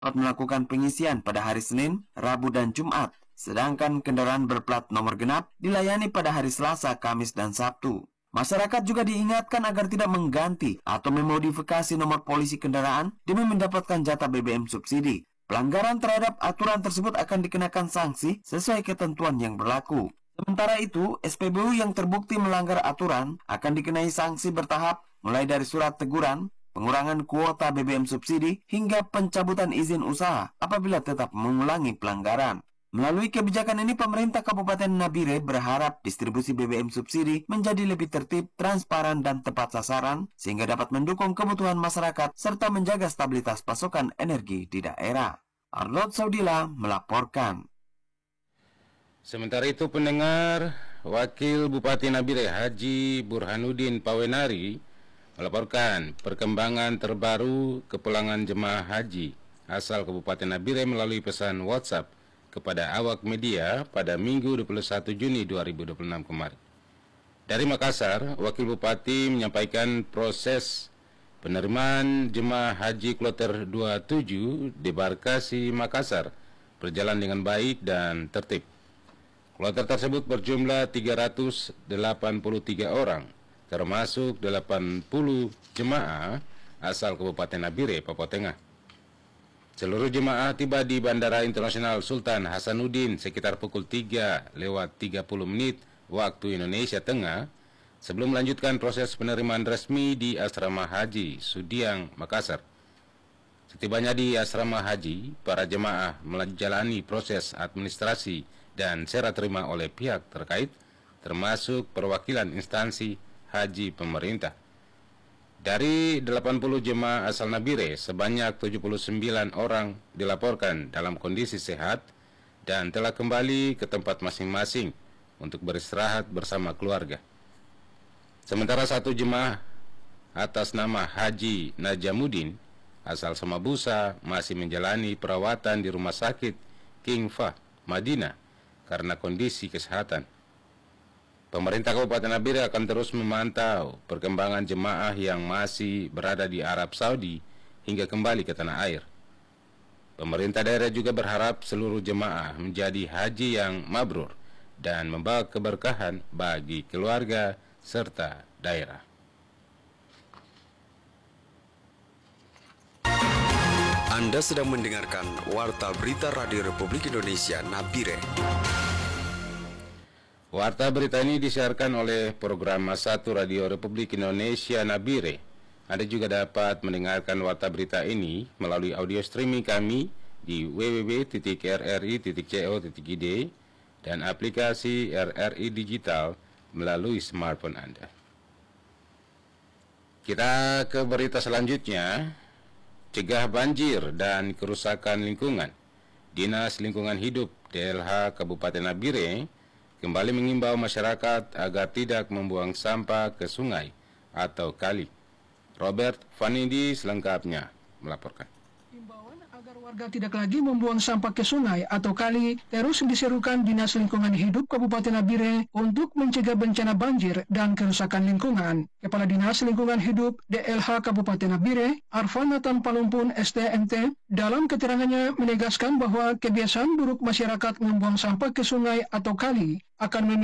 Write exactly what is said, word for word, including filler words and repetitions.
dapat melakukan pengisian pada hari Senin, Rabu, dan Jumat, sedangkan kendaraan berplat nomor genap dilayani pada hari Selasa, Kamis, dan Sabtu. Masyarakat juga diingatkan agar tidak mengganti atau memodifikasi nomor polisi kendaraan demi mendapatkan jatah B B M subsidi. Pelanggaran terhadap aturan tersebut akan dikenakan sanksi sesuai ketentuan yang berlaku. Sementara itu, S P B U yang terbukti melanggar aturan akan dikenai sanksi bertahap mulai dari surat teguran, pengurangan kuota B B M subsidi, hingga pencabutan izin usaha apabila tetap mengulangi pelanggaran. Melalui kebijakan ini, pemerintah Kabupaten Nabire berharap distribusi B B M subsidi menjadi lebih tertib, transparan, dan tepat sasaran, sehingga dapat mendukung kebutuhan masyarakat serta menjaga stabilitas pasokan energi di daerah. Arlot Saudila melaporkan. Sementara itu, pendengar, Wakil Bupati Nabire Haji Burhanuddin Pawenari melaporkan perkembangan terbaru kepulangan jemaah haji asal Kabupaten Nabire melalui pesan WhatsApp kepada awak media pada Minggu dua puluh satu Juni dua ribu dua puluh enam kemarin. Dari Makassar, Wakil Bupati menyampaikan proses penerimaan jemaah haji kloter dua puluh tujuh di Barkasi, Makassar berjalan dengan baik dan tertib. Kloter tersebut berjumlah tiga ratus delapan puluh tiga orang, termasuk delapan puluh jemaah asal Kabupaten Nabire, Papua Tengah. Seluruh jemaah tiba di Bandara Internasional Sultan Hasanuddin sekitar pukul tiga lewat tiga puluh menit waktu Indonesia Tengah, sebelum melanjutkan proses penerimaan resmi di Asrama Haji Sudiang, Makassar. Setibanya di Asrama Haji, para jemaah menjalani proses administrasi dan serah terima oleh pihak terkait, termasuk perwakilan instansi haji pemerintah. Dari delapan puluh jemaah asal Nabire, sebanyak tujuh puluh sembilan orang dilaporkan dalam kondisi sehat dan telah kembali ke tempat masing-masing untuk beristirahat bersama keluarga. Sementara satu jemaah atas nama Haji Najamuddin asal Samabusa masih menjalani perawatan di Rumah Sakit King Fahd, Madinah karena kondisi kesehatan. Pemerintah Kabupaten Nabire akan terus memantau perkembangan jemaah yang masih berada di Arab Saudi hingga kembali ke tanah air. Pemerintah daerah juga berharap seluruh jemaah menjadi haji yang mabrur dan membawa keberkahan bagi keluarga serta daerah. Anda sedang mendengarkan Warta Berita Radio Republik Indonesia Nabire. Warta berita ini disiarkan oleh program satu Radio Republik Indonesia Nabire. Anda juga dapat mendengarkan warta berita ini melalui audio streaming kami di w w w titik r r i titik co titik i d dan aplikasi R R I Digital melalui smartphone Anda. Kita ke berita selanjutnya. Cegah banjir dan kerusakan lingkungan. Dinas Lingkungan Hidup D L H Kabupaten Nabire kembali mengimbau masyarakat agar tidak membuang sampah ke sungai atau kali. Robert Vanidi selengkapnya melaporkan. Imbauan agar warga tidak lagi membuang sampah ke sungai atau kali terus diserukan Dinas Lingkungan Hidup Kabupaten Nabire untuk mencegah bencana banjir dan kerusakan lingkungan. Kepala Dinas Lingkungan Hidup D L H Kabupaten Nabire, Arfan Nathan Palumpun S T M T, dalam keterangannya menegaskan bahwa kebiasaan buruk masyarakat membuang sampah ke sungai atau kali akan